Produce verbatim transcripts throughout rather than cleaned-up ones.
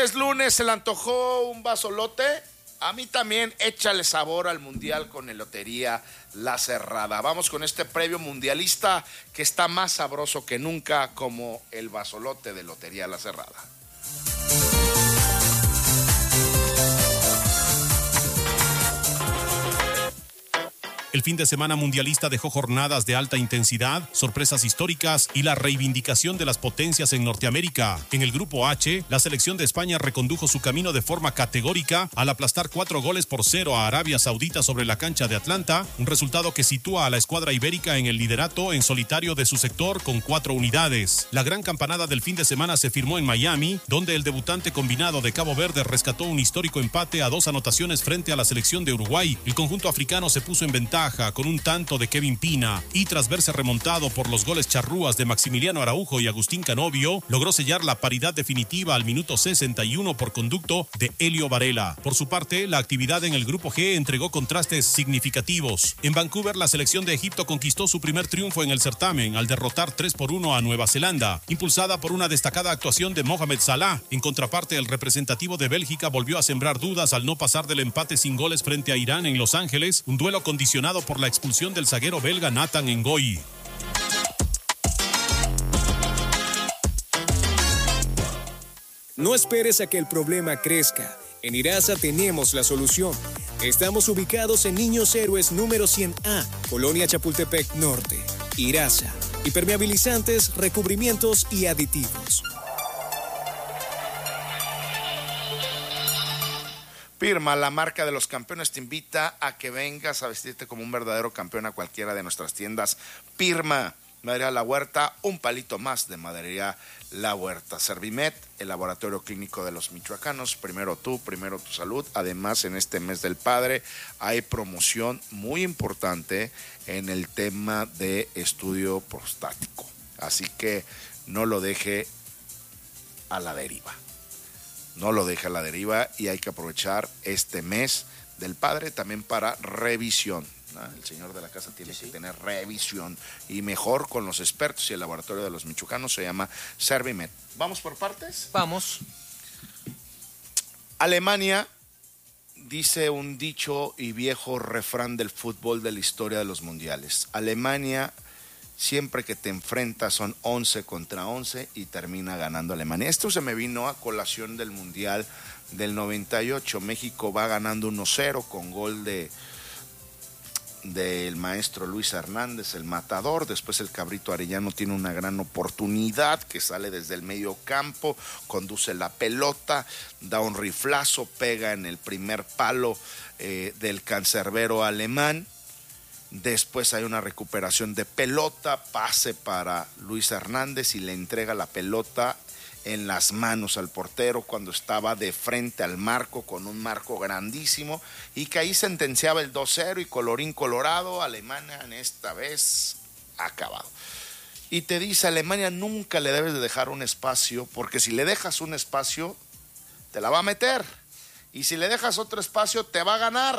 es lunes, se le antojó un vasolote. A mí también, échale sabor al mundial con el Lotería La Cerrada. Vamos con este previo mundialista que está más sabroso que nunca, como el vasolote de Lotería La Cerrada. El fin de semana mundialista dejó jornadas de alta intensidad, sorpresas históricas y la reivindicación de las potencias en Norteamérica. En el grupo H, la selección de España recondujo su camino de forma categórica al aplastar cuatro goles por cero a Arabia Saudita sobre la cancha de Atlanta, un resultado que sitúa a la escuadra ibérica en el liderato en solitario de su sector con cuatro unidades. La gran campanada del fin de semana se firmó en Miami, donde el debutante combinado de Cabo Verde rescató un histórico empate a dos anotaciones frente a la selección de Uruguay. El conjunto africano se puso en ventaja con un tanto de Kevin Pina y tras verse remontado por los goles charrúas de Maximiliano Araujo y Agustín Canovio, logró sellar la paridad definitiva al minuto sesenta y uno por conducto de Elio Varela. Por su parte, la actividad en el grupo G entregó contrastes significativos. En Vancouver, la selección de Egipto conquistó su primer triunfo en el certamen al derrotar tres por uno a Nueva Zelanda, impulsada por una destacada actuación de Mohamed Salah. En contraparte, el representativo de Bélgica volvió a sembrar dudas al no pasar del empate sin goles frente a Irán en Los Ángeles, un duelo condicionado por la expulsión del zaguero belga Nathan Ngoy. No esperes a que el problema crezca. En IRASA tenemos la solución. Estamos ubicados en Niños Héroes número cien A, Colonia Chapultepec Norte. IRASA. Impermeabilizantes, recubrimientos y aditivos. Pirma, la marca de los campeones, te invita a que vengas a vestirte como un verdadero campeón a cualquiera de nuestras tiendas. Pirma, Maderería La Huerta, un palito más de Maderería La Huerta. Servimet, el laboratorio clínico de los michoacanos. Primero tú, primero tu salud. Además, en este mes del padre hay promoción muy importante en el tema de estudio prostático. Así que no lo deje a la deriva. No lo deja a la deriva y hay que aprovechar este mes del padre también para revisión, ¿no? El señor de la casa tiene sí, que sí. tener revisión y mejor con los expertos, y el laboratorio de los michoacanos se llama Servimet. ¿Vamos por partes? Vamos. Alemania, dice un dicho y viejo refrán del fútbol de la historia de los mundiales. Alemania, siempre que te enfrentas son once contra once y termina ganando Alemania. Esto se me vino a colación del Mundial del noventa y ocho. México va ganando uno cero con gol de del maestro Luis Hernández, el matador. Después el Cabrito Arellano tiene una gran oportunidad que sale desde el medio campo, conduce la pelota, da un riflazo, pega en el primer palo eh, del cancerbero alemán. Después hay una recuperación de pelota, pase para Luis Hernández y le entrega la pelota en las manos al portero cuando estaba de frente al marco, con un marco grandísimo, y que ahí sentenciaba el dos cero y colorín colorado, Alemania en esta vez acabado. Y te dice, Alemania nunca le debes de dejar un espacio, porque si le dejas un espacio, te la va a meter, y si le dejas otro espacio, te va a ganar.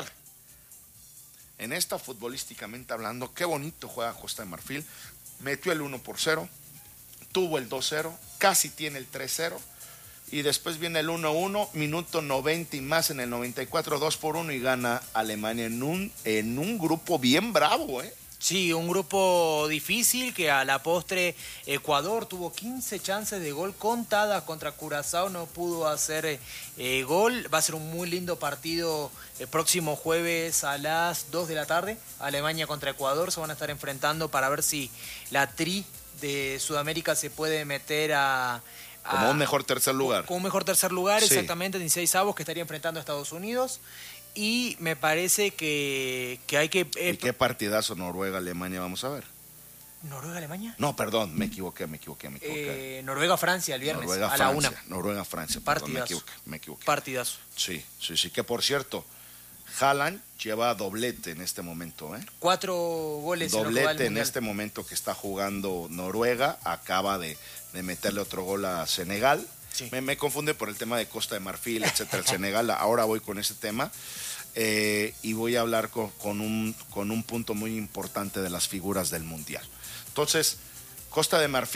En esta, futbolísticamente hablando, qué bonito juega Costa de Marfil. Metió el uno por cero, tuvo el dos cero, casi tiene el tres cero, y después viene el uno uno, minuto noventa y más en el noventa y cuatro, dos por uno, y gana Alemania en un, en un grupo bien bravo, ¿eh? Sí, un grupo difícil que a la postre Ecuador tuvo quince chances de gol contadas contra Curazao, no pudo hacer eh, gol. Va a ser un muy lindo partido el próximo jueves a las dos de la tarde. Alemania contra Ecuador se van a estar enfrentando para ver si la tri de Sudamérica se puede meter a... a como un mejor tercer lugar. Como un mejor tercer lugar, sí. Exactamente, dieciséis avos que estaría enfrentando a Estados Unidos. Y me parece que, que hay que... Eh, ¿Y qué partidazo Noruega-Alemania vamos a ver? ¿Noruega-Alemania? No, perdón, me equivoqué, me equivoqué, me equivoqué. Eh, Noruega-Francia el viernes Noruega, a Francia, la una. Noruega-Francia, Partidazo. perdón, me equivoqué, me equivoqué. Partidazo. Sí, sí, sí, que por cierto, Haaland lleva doblete en este momento, ¿eh? Cuatro goles. Doblete en, en este momento que está jugando Noruega, acaba de, de meterle otro gol a Senegal. Sí. Me, me confunde por el tema de Costa de Marfil, etcétera, el Senegal, ahora voy con ese tema. Eh, y voy a hablar con, con, un, con un punto muy importante de las figuras del Mundial. Entonces, Costa de Marfil,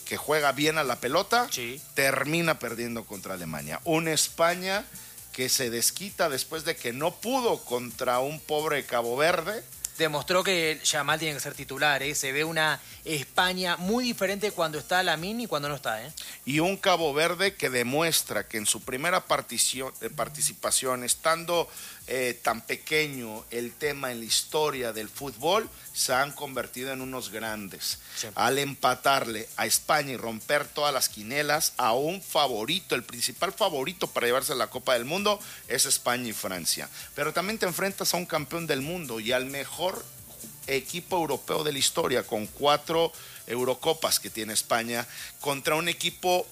que juega bien a la pelota, sí. termina perdiendo contra Alemania. Una España que se desquita después de que no pudo contra un pobre Cabo Verde. Demostró que Yamal tiene que ser titular, ¿eh? Se ve una España muy diferente cuando está Lamine y cuando no está, ¿eh? Y un Cabo Verde que demuestra que en su primera partición, eh, participación, estando eh, tan pequeño el tema en la historia del fútbol, se han convertido en unos grandes. Sí. Al empatarle a España y romper todas las quinelas, a un favorito, el principal favorito para llevarse la Copa del Mundo es España y Francia. Pero también te enfrentas a un campeón del mundo y al mejor equipo europeo de la historia, con cuatro Eurocopas que tiene España, contra un equipo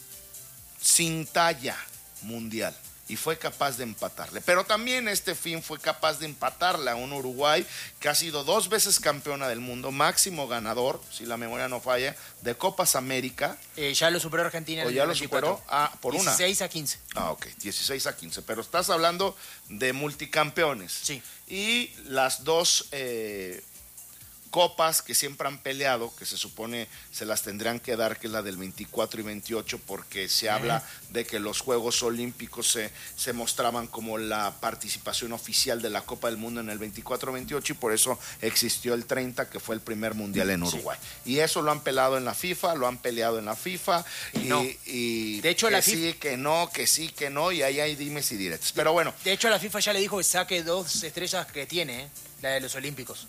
sin talla mundial, y fue capaz de empatarle. Pero también este fin fue capaz de empatarle a un Uruguay que ha sido dos veces campeona del mundo, máximo ganador, si la memoria no falla, de Copas América. Eh, ya lo superó Argentina. ¿O ya lo superó? Ah, por una. dieciséis a quince. Ah, ok, dieciséis a quince. Pero estás hablando de multicampeones. Sí. Y las dos eh, copas que siempre han peleado, que se supone se las tendrán que dar, que es la del veinticuatro y veintiocho, porque se uh-huh. habla de que los Juegos Olímpicos se, se mostraban como la participación oficial de la Copa del Mundo en el veinticuatro veintiocho, y por eso existió el treinta, que fue el primer mundial en Uruguay. Sí. Y eso lo han peleado en la FIFA, lo han peleado en la FIFA, y, no. y de hecho, que la sí, FIFA... que no, que sí, que no, y ahí hay dimes y diretes. Pero bueno. De hecho, la FIFA ya le dijo que saque dos estrellas que tiene, ¿eh? La de los Olímpicos.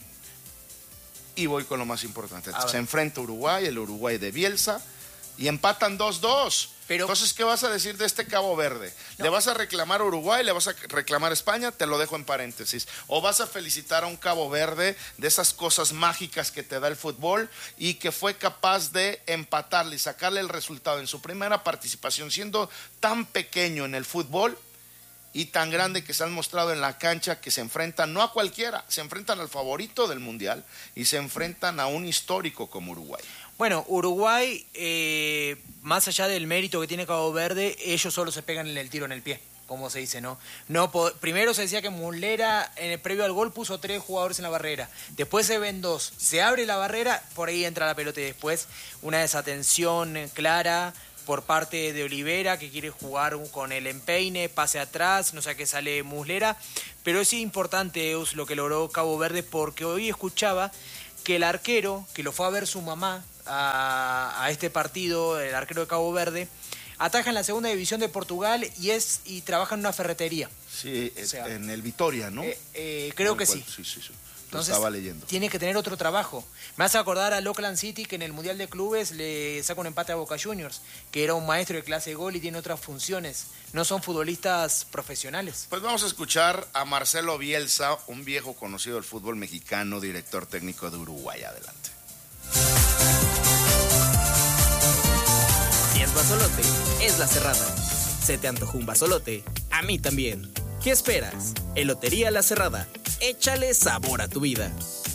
Y voy con lo más importante. Se enfrenta Uruguay, el Uruguay de Bielsa, y empatan dos dos. Pero, entonces, ¿qué vas a decir de este Cabo Verde? No. ¿Le vas a reclamar a Uruguay? ¿Le vas a reclamar a España? Te lo dejo en paréntesis. ¿O vas a felicitar a un Cabo Verde de esas cosas mágicas que te da el fútbol y que fue capaz de empatarle y sacarle el resultado en su primera participación, siendo tan pequeño en el fútbol y tan grande que se han mostrado en la cancha, que se enfrentan no a cualquiera, se enfrentan al favorito del Mundial y se enfrentan a un histórico como Uruguay? Bueno, Uruguay, eh, más allá del mérito que tiene Cabo Verde, ellos solo se pegan en el tiro en el pie, como se dice, ¿no? no primero se decía que Muslera, en el previo al gol, puso tres jugadores en la barrera. Después se ven dos. Se abre la barrera, por ahí entra la pelota y después una desatención clara por parte de Olivera, que quiere jugar con el empeine, pase atrás, no sé a qué sale Muslera. Pero es importante, Eus, lo que logró Cabo Verde, porque hoy escuchaba que el arquero, que lo fue a ver su mamá a, a este partido, el arquero de Cabo Verde, ataja en la segunda división de Portugal y es y trabaja en una ferretería. Sí, o sea, en el Vitoria, ¿no? Eh, eh, creo que sí. Sí, sí, sí. Entonces, estaba leyendo. Tiene que tener otro trabajo. Me hace acordar al Auckland City, que en el Mundial de Clubes le saca un empate a Boca Juniors, que era un maestro de clase de gol y tiene otras funciones. No son futbolistas profesionales. Pues vamos a escuchar a Marcelo Bielsa, un viejo conocido del fútbol mexicano, director técnico de Uruguay. Adelante. Si es basolote, es La Cerrada. ¿Se te antojó un basolote? A mí también. ¿Qué esperas? Elotería La Cerrada. Échale sabor a tu vida.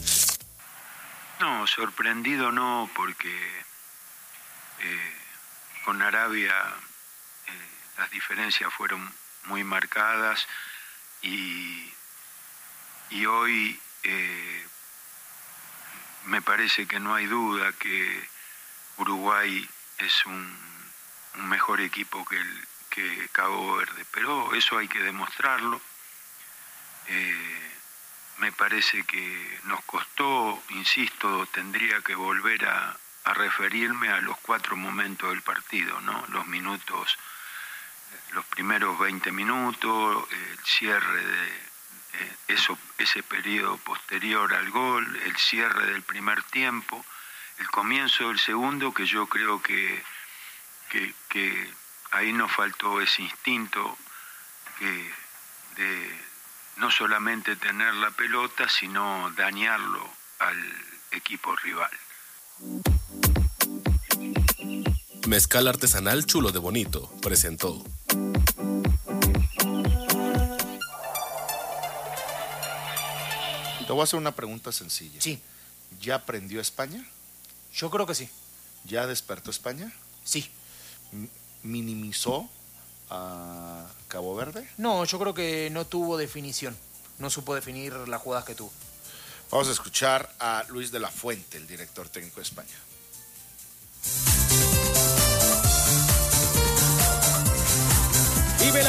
No, sorprendido no, porque eh, con Arabia eh, las diferencias fueron muy marcadas y, y hoy eh, me parece que no hay duda que Uruguay es un, un mejor equipo que, el, que Cabo Verde, pero eso hay que demostrarlo. Eh, Me parece que nos costó, insisto, tendría que volver a, a referirme a los cuatro momentos del partido, ¿no? Los minutos, los primeros veinte minutos, el cierre de eh, eso, ese periodo posterior al gol, el cierre del primer tiempo, el comienzo del segundo, que yo creo que, que, que ahí nos faltó ese instinto que, de no solamente tener la pelota, sino dañarlo al equipo rival. Mezcal artesanal Chulo de Bonito presentó. Te voy a hacer una pregunta sencilla. Sí. ¿Ya aprendió España? Yo creo que sí. ¿Ya despertó España? Sí. ¿Minimizó a Cabo Verde? No, yo creo que no tuvo definición. No supo definir las jugadas que tuvo. Vamos a escuchar a Luis de la Fuente, el director técnico de España.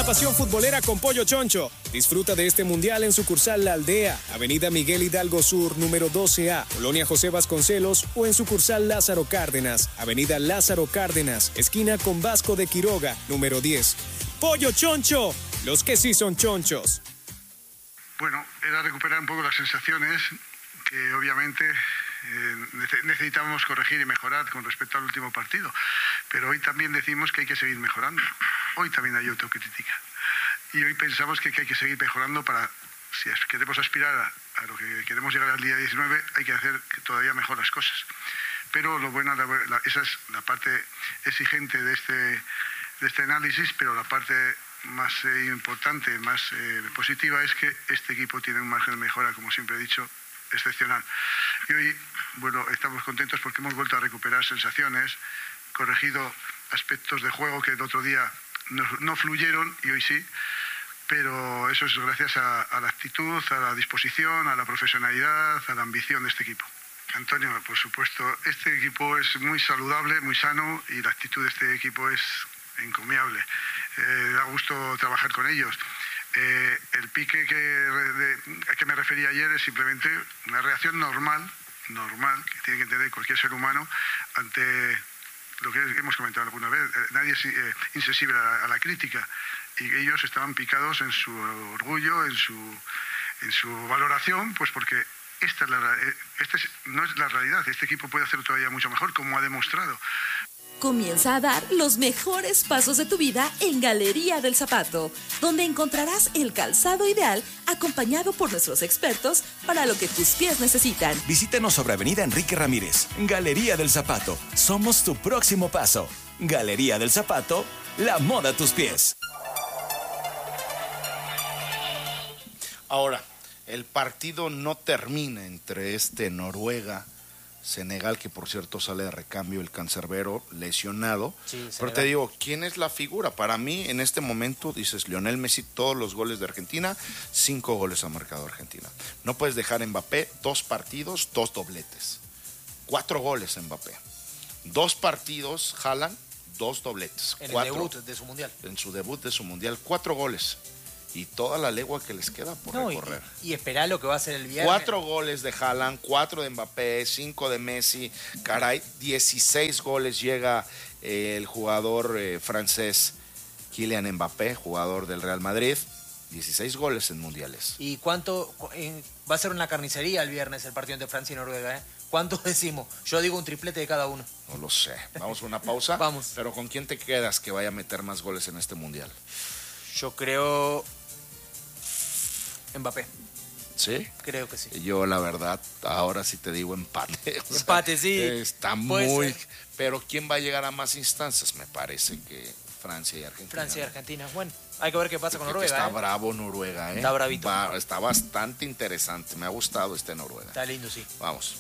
pasión futbolera con Pollo Choncho. Disfruta de este mundial en sucursal La Aldea, Avenida Miguel Hidalgo Sur, número doce A, Colonia José Vasconcelos, o en sucursal Lázaro Cárdenas, Avenida Lázaro Cárdenas, esquina con Vasco de Quiroga, número diez. Pollo Choncho, los que sí son chonchos. Bueno, era recuperar un poco las sensaciones que obviamente eh, necesitábamos corregir y mejorar con respecto al último partido, pero hoy también decimos que hay que seguir mejorando. Hoy también hay autocrítica y hoy pensamos que, que hay que seguir mejorando para, si queremos aspirar a, a lo que queremos llegar al día diecinueve, hay que hacer todavía mejor las cosas. Pero lo bueno, la, la, esa es la parte exigente de este, de este análisis, pero la parte más eh, importante, más eh, positiva es que este equipo tiene un margen de mejora, como siempre he dicho, excepcional. Y hoy, bueno, estamos contentos porque hemos vuelto a recuperar sensaciones, corregido aspectos de juego que el otro día no, no fluyeron y hoy sí, pero eso es gracias a, a la actitud, a la disposición, a la profesionalidad, a la ambición de este equipo. Antonio, por supuesto, este equipo es muy saludable, muy sano y la actitud de este equipo es encomiable. Eh, da gusto trabajar con ellos. Eh, el pique que, de, a que me refería ayer es simplemente una reacción normal, normal, que tiene que tener cualquier ser humano ante lo que hemos comentado alguna vez. Eh, nadie es eh, insensible a la, a la crítica y ellos estaban picados en su orgullo, en su, en su valoración, pues porque esta, es la, esta es, no es la realidad. Este equipo puede hacerlo todavía mucho mejor, como ha demostrado. Comienza a dar los mejores pasos de tu vida en Galería del Zapato, donde encontrarás el calzado ideal acompañado por nuestros expertos para lo que tus pies necesitan. Visítanos sobre Avenida Enrique Ramírez. Galería del Zapato. Somos tu próximo paso. Galería del Zapato, la moda a tus pies. Ahora, el partido no termina entre este Noruega Senegal, que por cierto sale de recambio el cancerbero lesionado. Sí, pero te digo, ¿quién es la figura? Para mí, en este momento, dices Lionel Messi, todos los goles de Argentina, cinco goles ha marcado Argentina. No puedes dejar a Mbappé, dos partidos, dos dobletes. Cuatro goles a Mbappé. Dos partidos, Haaland, dos dobletes. En cuatro, el debut de su mundial. En su debut de su mundial, cuatro goles. Y toda la legua que les queda por no, recorrer. Y, y esperar lo que va a ser el viernes. Cuatro goles de Haaland, cuatro de Mbappé, cinco de Messi. Caray, dieciséis goles llega eh, el jugador eh, francés Kylian Mbappé, jugador del Real Madrid. dieciséis goles en mundiales. ¿Y cuánto? Eh, va a ser una carnicería el viernes el partido entre Francia y Noruega, ¿eh? ¿Cuántos decimos? Yo digo un triplete de cada uno. No lo sé. Vamos a una pausa. Vamos. Pero ¿con quién te quedas que vaya a meter más goles en este mundial? Yo creo... Mbappé. ¿Sí? Creo que sí. Yo, la verdad, ahora sí te digo empate. O empate, sea, sí. Está muy... Ser. Pero ¿quién va a llegar a más instancias? Me parece que Francia y Argentina. Francia y Argentina. Bueno, hay que ver qué pasa con Noruega. Está ¿eh? bravo Noruega, ¿eh? Está bravito. Va, está bastante interesante. Me ha gustado este Noruega. Está lindo, sí. Vamos.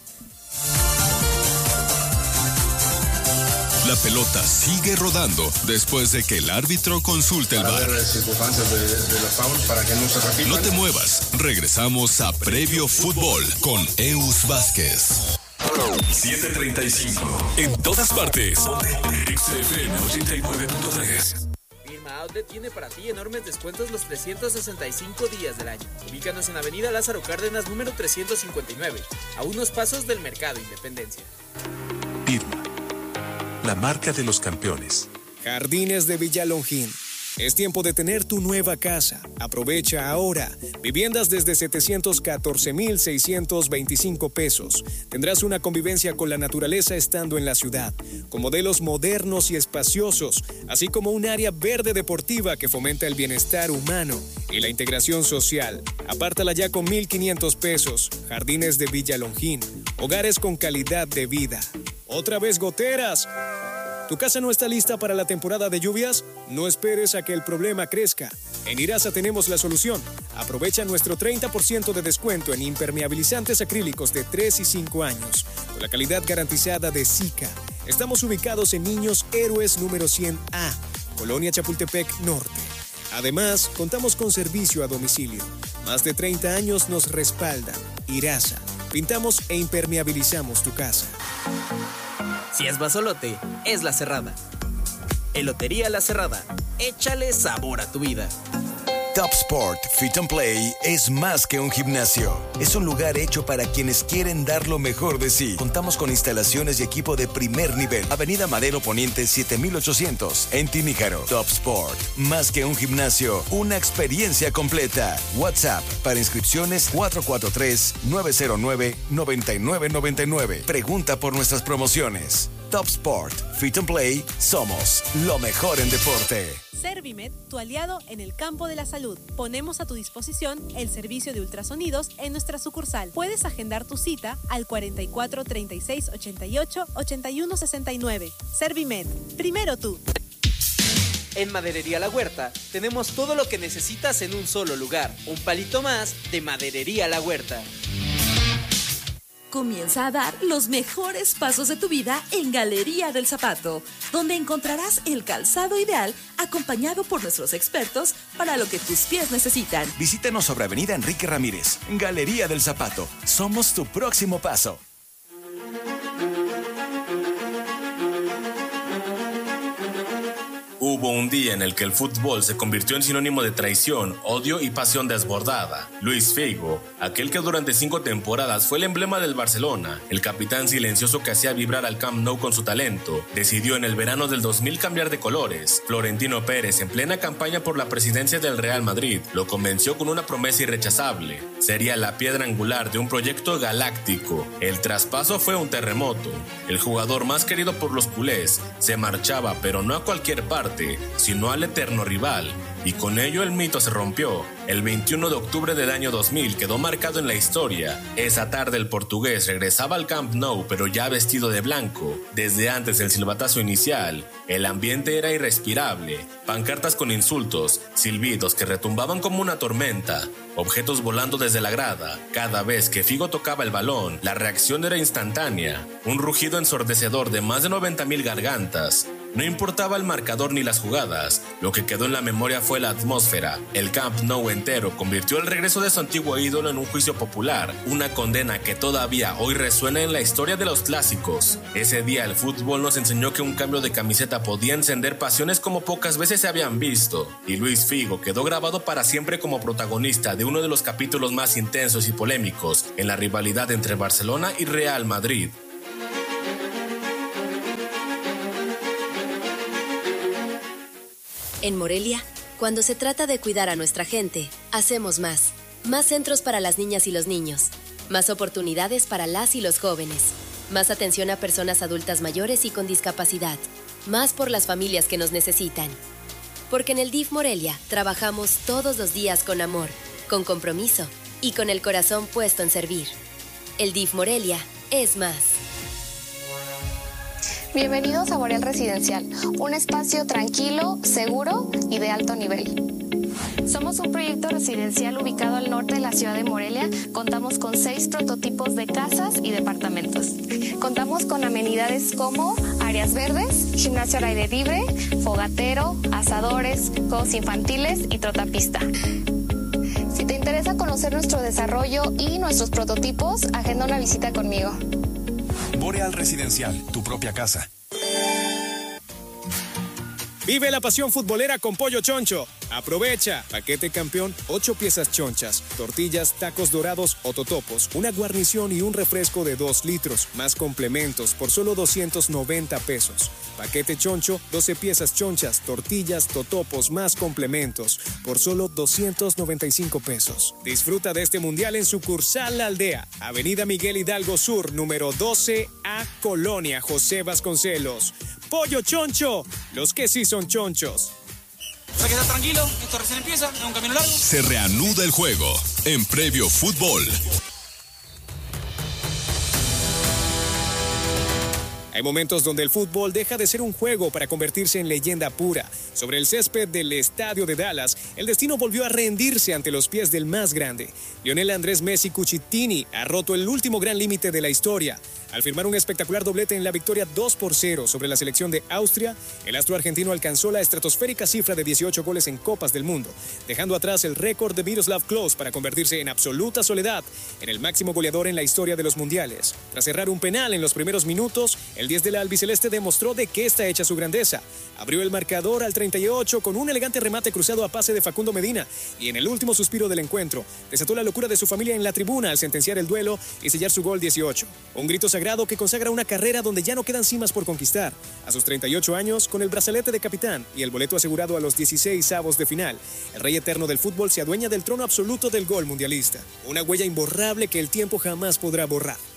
La pelota sigue rodando después de que el árbitro consulte el V A R. Ver circunstancias de, de los fouls para que no se repitan. No te muevas. Regresamos a Previo Fútbol con Eus Vázquez. siete treinta y cinco. En todas partes. X F M ochenta y nueve punto tres. Firma Outlet tiene para ti enormes descuentos los trescientos sesenta y cinco días del año. Ubícanos en Avenida Lázaro Cárdenas número trescientos cincuenta y nueve, a unos pasos del Mercado Independencia. Irma, la marca de los campeones. Jardines de Villalongín. Es tiempo de tener tu nueva casa. Aprovecha ahora. Viviendas desde setecientos catorce mil seiscientos veinticinco pesos. Tendrás una convivencia con la naturaleza estando en la ciudad, con modelos modernos y espaciosos, así como un área verde deportiva que fomenta el bienestar humano y la integración social. Apártala ya con mil quinientos pesos. Jardines de Villalongín. Hogares con calidad de vida. ¿Otra vez goteras? ¿Tu casa no está lista para la temporada de lluvias? No esperes a que el problema crezca. En Irasa tenemos la solución. Aprovecha nuestro treinta por ciento de descuento en impermeabilizantes acrílicos de tres y cinco años, con la calidad garantizada de Sika. Estamos ubicados en Niños Héroes número cien A, Colonia Chapultepec Norte. Además, contamos con servicio a domicilio. Más de treinta años nos respaldan. Irasa. Pintamos e impermeabilizamos tu casa. Si es Basolote, es La Cerrada. Elotería La Cerrada. Échale sabor a tu vida. Top Sport Fit and Play es más que un gimnasio. Es un lugar hecho para quienes quieren dar lo mejor de sí. Contamos con instalaciones y equipo de primer nivel. Avenida Madero Poniente siete mil ochocientos en Timíjaro. Top Sport, más que un gimnasio, una experiencia completa. WhatsApp para inscripciones cuatro cuatro tres, nueve cero nueve, nueve nueve nueve nueve. Pregunta por nuestras promociones. Top Sport Fit and Play, somos lo mejor en deporte. Servimed, tu aliado en el campo de la salud. Ponemos a tu disposición el servicio de ultrasonidos en nuestra sucursal. Puedes agendar tu cita al cuarenta y cuatro, treinta y seis, ochenta y ocho, ochenta y uno, sesenta y nueve. Servimed, primero tú. En Maderería La Huerta tenemos todo lo que necesitas en un solo lugar. Un palito más de Maderería La Huerta. Comienza a dar los mejores pasos de tu vida en Galería del Zapato, donde encontrarás el calzado ideal acompañado por nuestros expertos para lo que tus pies necesitan. Visítanos sobre Avenida Enrique Ramírez, Galería del Zapato. Somos tu próximo paso. Hubo un día en el que el fútbol se convirtió en sinónimo de traición, odio y pasión desbordada. Luis Figo, aquel que durante cinco temporadas fue el emblema del Barcelona, el capitán silencioso que hacía vibrar al Camp Nou con su talento, decidió en el verano del dos mil cambiar de colores. Florentino Pérez, en plena campaña por la presidencia del Real Madrid, lo convenció con una promesa irrechazable. Sería la piedra angular de un proyecto galáctico. El traspaso fue un terremoto. El jugador más querido por los culés se marchaba, pero no a cualquier parte, sino al eterno rival, y con ello el mito se rompió. El veintiuno de octubre del año dos mil quedó marcado en la historia. Esa tarde el portugués regresaba al Camp Nou, pero ya vestido de blanco. Desde antes del silbatazo inicial, el ambiente era irrespirable. Pancartas con insultos, silbidos que retumbaban como una tormenta, objetos volando desde la grada. Cada vez que Figo tocaba el balón, la reacción era instantánea. Un rugido ensordecedor de más de noventa mil gargantas. No importaba el marcador ni las jugadas, lo que quedó en la memoria fue la atmósfera. El Camp Nou entero convirtió el regreso de su antiguo ídolo en un juicio popular, una condena que todavía hoy resuena en la historia de los clásicos. Ese día el fútbol nos enseñó que un cambio de camiseta podía encender pasiones como pocas veces se habían visto, y Luis Figo quedó grabado para siempre como protagonista de uno de los capítulos más intensos y polémicos en la rivalidad entre Barcelona y Real Madrid. En Morelia, cuando se trata de cuidar a nuestra gente, hacemos más. Más centros para las niñas y los niños. Más oportunidades para las y los jóvenes. Más atención a personas adultas mayores y con discapacidad. Más por las familias que nos necesitan. Porque en el D I F Morelia trabajamos todos los días con amor, con compromiso y con el corazón puesto en servir. El D I F Morelia es más. Bienvenidos a Boreal Residencial, un espacio tranquilo, seguro y de alto nivel. Somos un proyecto residencial ubicado al norte de la ciudad de Morelia. Contamos con seis prototipos de casas y departamentos. Contamos con amenidades como áreas verdes, gimnasio al aire libre, fogatero, asadores, juegos infantiles y trotapista. Si te interesa conocer nuestro desarrollo y nuestros prototipos, agenda una visita conmigo. Boreal Residencial, tu propia casa. Vive la pasión futbolera con Pollo Choncho. Aprovecha. Paquete campeón, ocho piezas chonchas, tortillas, tacos dorados o totopos, una guarnición y un refresco de dos litros, más complementos por solo doscientos noventa pesos. Paquete choncho, doce piezas chonchas, tortillas, totopos, más complementos por solo doscientos noventa y cinco pesos. Disfruta de este mundial en sucursal La Aldea, Avenida Miguel Hidalgo Sur, número doce A, Colonia José Vasconcelos. Pollo Choncho, los que sí son chonchos. Se queda tranquilo, esto recién empieza, es un camino largo. Se reanuda el juego en Previo Fútbol. Hay momentos donde el fútbol deja de ser un juego para convertirse en leyenda pura. Sobre el césped del estadio de Dallas, el destino volvió a rendirse ante los pies del más grande. Lionel Andrés Messi Cucitini ha roto el último gran límite de la historia. Al firmar un espectacular doblete en la victoria dos por cero sobre la selección de Austria, el astro argentino alcanzó la estratosférica cifra de dieciocho goles en Copas del Mundo, dejando atrás el récord de Miroslav Klose para convertirse en absoluta soledad en el máximo goleador en la historia de los mundiales. Tras cerrar un penal en los primeros minutos, el diez de la albiceleste demostró de qué está hecha su grandeza. Abrió el marcador al treinta y ocho con un elegante remate cruzado a pase de Facundo Medina y en el último suspiro del encuentro desató la locura de su familia en la tribuna al sentenciar el duelo y sellar su gol dieciocho. Un grito sagrado que consagra una carrera donde ya no quedan cimas por conquistar. A sus treinta y ocho años, con el brazalete de capitán y el boleto asegurado a los dieciséis avos de final, el rey eterno del fútbol se adueña del trono absoluto del gol mundialista. Una huella imborrable que el tiempo jamás podrá borrar.